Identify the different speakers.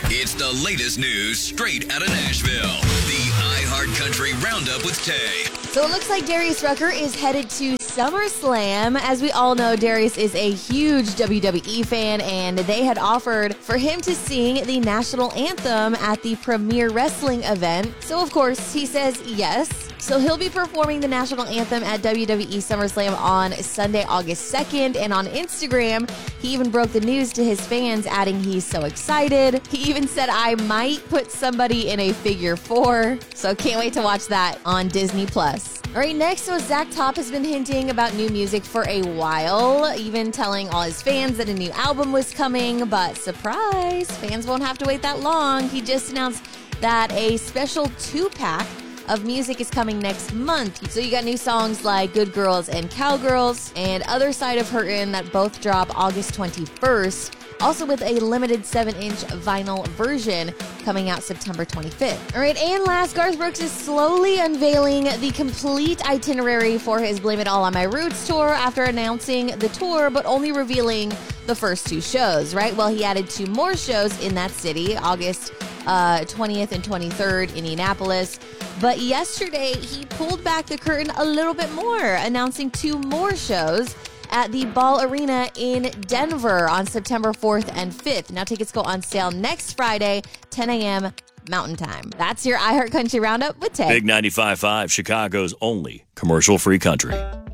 Speaker 1: It's the latest news straight out of Nashville. The iHeart Country Roundup with Tay.
Speaker 2: So it looks like Darius Rucker is headed to SummerSlam. As we all know, Darius is a huge WWE fan, and they had offered for him to sing the national anthem at the Premier Wrestling event. So, of course, he says yes. So he'll be performing the national anthem at WWE SummerSlam on Sunday, August 2nd. And on Instagram, he even broke the news to his fans, adding he's so excited. He even said, I might put somebody in a figure four. So can't wait to watch that on Disney+. All right, next, so Zach Top has been hinting about new music for a while, even telling all his fans that a new album was coming. But surprise, fans won't have to wait that long. He just announced that a special 2-pack of music is coming next month. So you got new songs like Good Girls and Cowgirls and Other Side of Hurtin' that both drop August 21st. Also with a limited 7-inch vinyl version coming out September 25th. All right, and last, Garth Brooks is slowly unveiling the complete itinerary for his Blame It All on My Roots tour after announcing the tour, but only revealing the first 2 shows, right? Well, he added 2 more shows in that city, August 20th and 23rd, Indianapolis. But yesterday, he pulled back the curtain a little bit more, announcing 2 more shows at the Ball Arena in Denver on September 4th and 5th. Now, tickets go on sale next Friday, 10 a.m. Mountain Time. That's your iHeart Country Roundup with Tay.
Speaker 3: Big 95.5, Chicago's only commercial-free country.